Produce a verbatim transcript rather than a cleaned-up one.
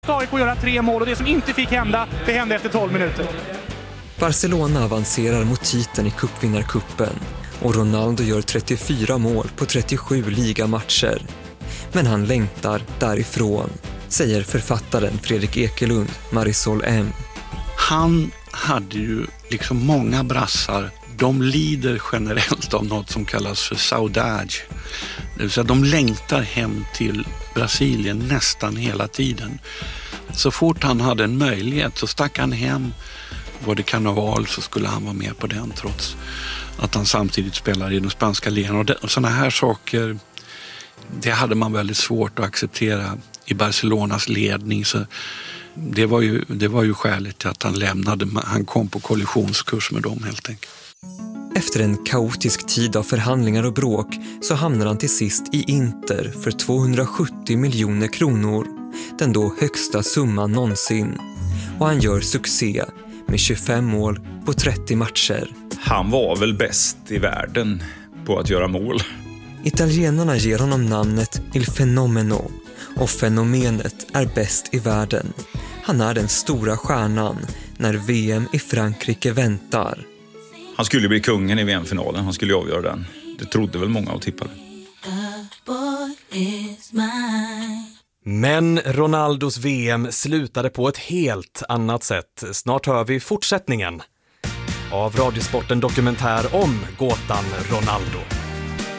A I K göra tre mål och det som inte fick hända, det hände efter tolv minuter. Barcelona avancerar mot titeln i cupvinnarkuppen och Ronaldo gör trettiofyra mål på trettiosju ligamatcher. Men han längtar därifrån, säger författaren Fredrik Ekelund, Marisol M. Han hade ju liksom många brassar. De lider generellt av något som kallas för saudade. Det vill säga de längtar hem till Brasilien nästan hela tiden. Så fort han hade en möjlighet så stack han hem. Var det karneval så skulle han vara med på den trots att han samtidigt spelar i den spanska ligan. Och, och sådana här saker, det hade man väldigt svårt att acceptera i Barcelonas ledning. Så det var ju, det var ju skälet till att han lämnade. Han kom på kollisionskurs med dem helt enkelt. Efter en kaotisk tid av förhandlingar och bråk så hamnar han till sist i Inter för tvåhundrasjuttio miljoner kronor, den då högsta summan någonsin. Och han gör succé med tjugofem mål på trettio matcher. Han var väl bäst i världen på att göra mål. Italienarna ger honom namnet Il Fenomeno och fenomenet är bäst i världen. Han är den stora stjärnan när V M i Frankrike väntar. Han skulle bli kungen i V M-finalen, han skulle avgöra den. Det trodde väl många och tippade. Men Ronaldos V M slutade på ett helt annat sätt. Snart hör vi fortsättningen av Radiosporten dokumentär om gåtan Ronaldo.